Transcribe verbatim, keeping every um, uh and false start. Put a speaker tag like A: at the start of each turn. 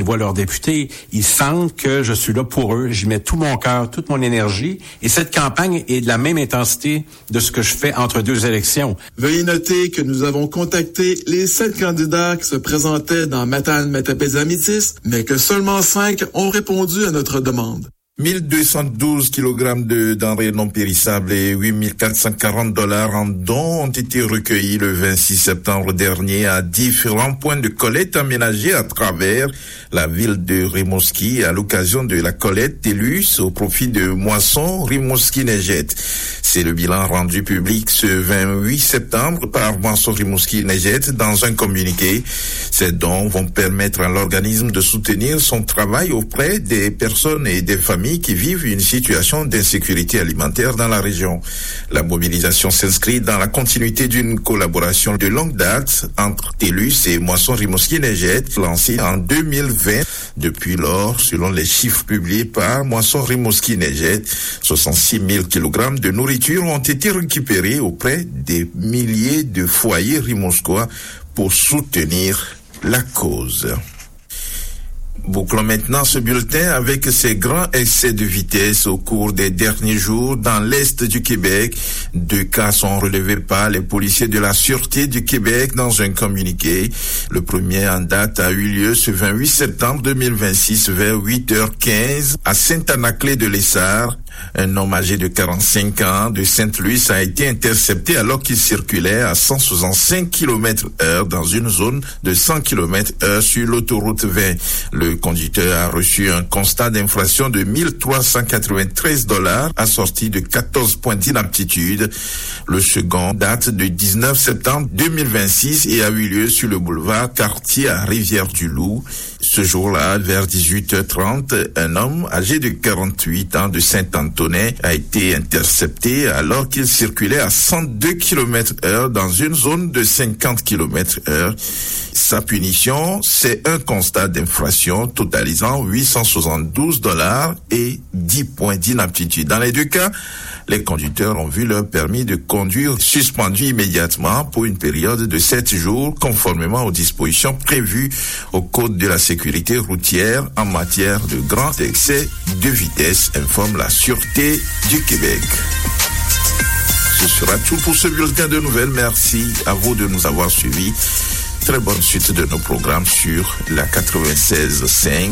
A: ils voient leurs députés, ils sentent que je suis là pour eux. J'y mets tout mon cœur, toute mon énergie. Et cette campagne est de la même intensité de ce que je fais entre deux élections.
B: Veuillez noter que nous avons contacté les sept candidats qui se présentaient dans Matane-Matapédia-Métis, mais que seulement cinq ont répondu à notre demande.
C: mille deux cent douze kilogrammes de denrées non périssables et huit mille quatre cent quarante dollars en dons ont été recueillis le vingt-six septembre dernier à différents points de collecte aménagés à travers la ville de Rimouski à l'occasion de la collecte TELUS au profit de Moisson Rimouski-Neigette. C'est le bilan rendu public ce vingt-huit septembre par Moisson Rimouski-Neigette dans un communiqué. Ces dons vont permettre à l'organisme de soutenir son travail auprès des personnes et des familles qui vivent une situation d'insécurité alimentaire dans la région. La mobilisation s'inscrit dans la continuité d'une collaboration de longue date entre TELUS et Moisson Rimouski-Neigette lancée en deux mille vingt. Depuis lors, selon les chiffres publiés par Moisson Rimouski-Neigette, soixante-six mille kilogrammes de nourriture ont été récupérés auprès des milliers de foyers rimouskois pour soutenir la cause. Bouclons maintenant ce bulletin avec ces grands excès de vitesse au cours des derniers jours dans l'est du Québec. Deux cas sont relevés par les policiers de la Sûreté du Québec dans un communiqué. Le premier en date a eu lieu ce vingt-huit septembre deux mille vingt-six vers huit heures quinze à Saint-Anaclet de l'Essard. Un homme âgé de quarante-cinq ans de Sainte-Louis a été intercepté alors qu'il circulait à cent soixante-cinq kilomètres heure dans une zone de cent kilomètres heure sur l'autoroute vingt. Le conducteur a reçu un constat d'infraction de mille trois cent quatre-vingt-treize dollars assorti de quatorze points d'inaptitude. Le second date du dix-neuf septembre deux mille vingt-six et a eu lieu sur le boulevard Cartier à Rivière-du-Loup. Ce jour-là, vers dix-huit heures trente, un homme âgé de quarante-huit ans de Saint-Antonin a été intercepté alors qu'il circulait à cent deux kilomètres heure dans une zone de cinquante kilomètres heure. Sa punition, c'est un constat d'infraction totalisant huit cent soixante-douze dollars et dix points d'inaptitude. Dans les deux cas, les conducteurs ont vu leur permis de conduire suspendu immédiatement pour une période de sept jours, conformément aux dispositions prévues au Code de la sécurité routière en matière de grands excès de vitesse, informe la Sûreté du Québec. Ce sera tout pour ce bulletin de nouvelles. Merci à vous de nous avoir suivis. Très bonne suite de nos programmes sur la quatre-vingt-seize virgule cinq.